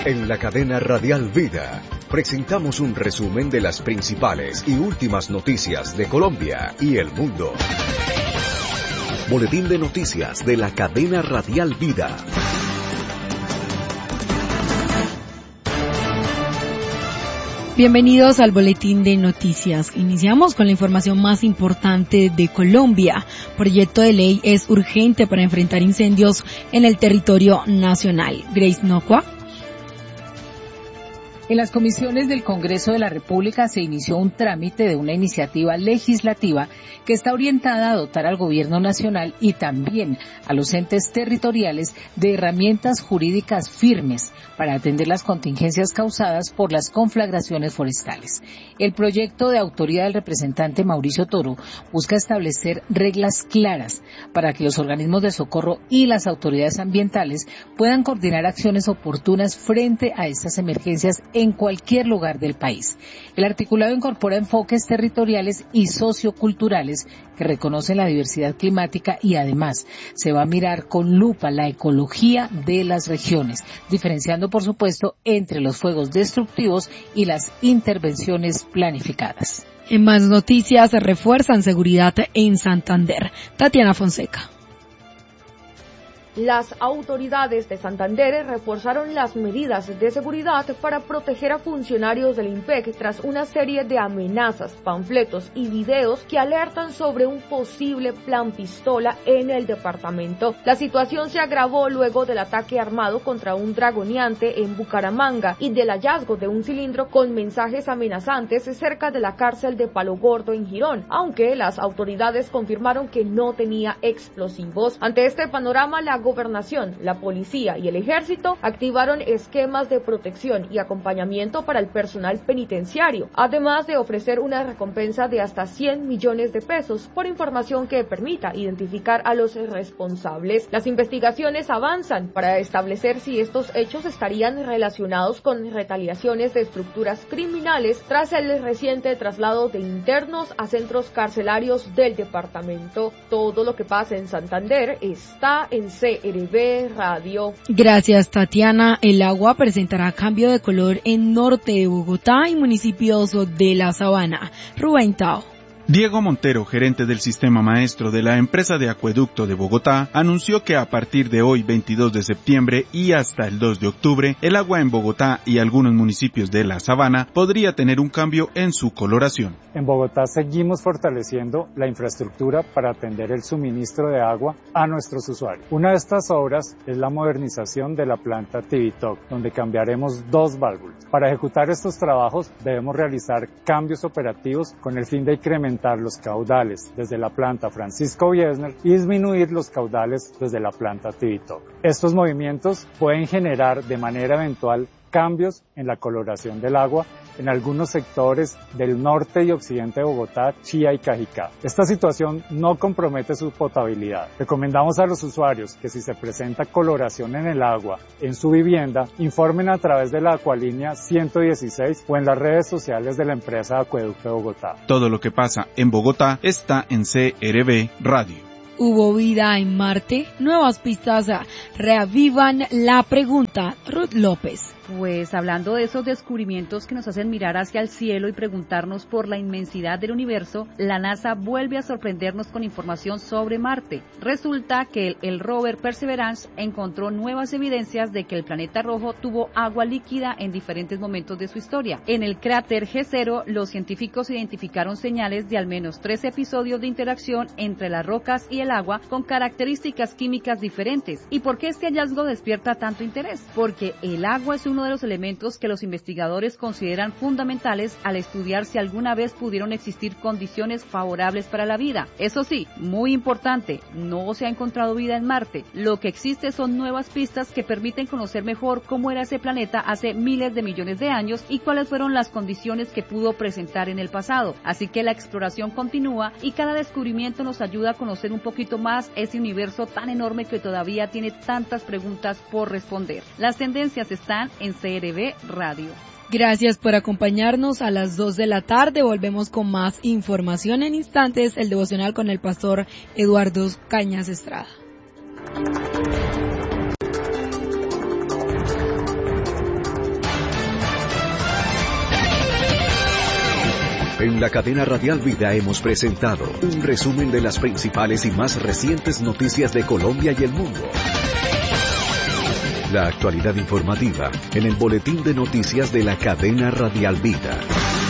En la cadena Radial Vida presentamos un resumen de las principales y últimas noticias de Colombia y el mundo. Boletín de noticias de la cadena Radial Vida. Bienvenidos al Boletín de Noticias. Iniciamos con la información más importante de Colombia. Proyecto de ley es urgente para enfrentar incendios en el territorio nacional. Grace Nocua. En las comisiones del Congreso de la República se inició un trámite de una iniciativa legislativa que está orientada a dotar al Gobierno Nacional y también a los entes territoriales de herramientas jurídicas firmes para atender las contingencias causadas por las conflagraciones forestales. El proyecto de autoría del representante Mauricio Toro busca establecer reglas claras para que los organismos de socorro y las autoridades ambientales puedan coordinar acciones oportunas frente a estas emergencias en cualquier lugar del país. El articulado incorpora enfoques territoriales y socioculturales que reconocen la diversidad climática y además se va a mirar con lupa la ecología de las regiones, diferenciando por supuesto entre los fuegos destructivos y las intervenciones planificadas. En más noticias, refuerzan seguridad en Santander. Tatiana Fonseca. Las autoridades de Santander reforzaron las medidas de seguridad para proteger a funcionarios del IMPEC tras una serie de amenazas, panfletos y videos que alertan sobre un posible plan pistola en el departamento. La situación se agravó luego del ataque armado contra un dragoneante en Bucaramanga y del hallazgo de un cilindro con mensajes amenazantes cerca de la cárcel de Palo Gordo en Girón, aunque las autoridades confirmaron que no tenía explosivos. Ante este panorama, la Gobernación, la Policía y el Ejército activaron esquemas de protección y acompañamiento para el personal penitenciario, además de ofrecer una recompensa de hasta 100 millones de pesos por información que permita identificar a los responsables. Las investigaciones avanzan para establecer si estos hechos estarían relacionados con retaliaciones de estructuras criminales tras el reciente traslado de internos a centros carcelarios del departamento. Todo lo que pasa en Santander está en CRB Radio. Gracias, Tatiana. El agua presentará cambio de color en norte de Bogotá y municipios de la Sabana. Rubén Tao. Diego Montero, gerente del sistema maestro de la empresa de acueducto de Bogotá, anunció que a partir de hoy, 22 de septiembre y hasta el 2 de octubre, el agua en Bogotá y algunos municipios de la Sabana podría tener un cambio en su coloración. En Bogotá seguimos fortaleciendo la infraestructura para atender el suministro de agua a nuestros usuarios. Una de estas obras es la modernización de la planta Tivitoc, donde cambiaremos 2 válvulas. Para ejecutar estos trabajos debemos realizar cambios operativos con el fin de incrementar los caudales desde la planta Francisco Biesner y disminuir los caudales desde la planta Tivitoc. Estos movimientos pueden generar de manera eventual cambios en la coloración del agua en algunos sectores del norte y occidente de Bogotá, Chía y Cajicá. Esta situación no compromete su potabilidad. Recomendamos a los usuarios que si se presenta coloración en el agua en su vivienda, informen a través de la Acualínea 116 o en las redes sociales de la empresa Acueducto de Bogotá. Todo lo que pasa en Bogotá está en CRB Radio. ¿Hubo vida en Marte? Nuevas pistas reavivan la pregunta. Ruth López. Pues hablando de esos descubrimientos que nos hacen mirar hacia el cielo y preguntarnos por la inmensidad del universo, la NASA vuelve a sorprendernos con información sobre Marte. Resulta que el rover Perseverance encontró nuevas evidencias de que el planeta rojo tuvo agua líquida en diferentes momentos de su historia. En el cráter G0, los científicos identificaron señales de al menos 3 episodios de interacción entre las rocas y el agua con características químicas diferentes. ¿Y por qué este hallazgo despierta tanto interés? Porque el agua es uno de los elementos que los investigadores consideran fundamentales al estudiar si alguna vez pudieron existir condiciones favorables para la vida. Eso sí, muy importante, no se ha encontrado vida en Marte. Lo que existe son nuevas pistas que permiten conocer mejor cómo era ese planeta hace miles de millones de años y cuáles fueron las condiciones que pudo presentar en el pasado. Así que la exploración continúa y cada descubrimiento nos ayuda a conocer un poquito más ese universo tan enorme que todavía tiene tantas preguntas por responder. Las tendencias están en CRB Radio. Gracias por acompañarnos a las 2 de la tarde. Volvemos con más información en instantes. El devocional con el pastor Eduardo Cañas Estrada. En la cadena Radial Vida hemos presentado un resumen de las principales y más recientes noticias de Colombia y el mundo. La actualidad informativa en el boletín de noticias de la cadena Radial Vida.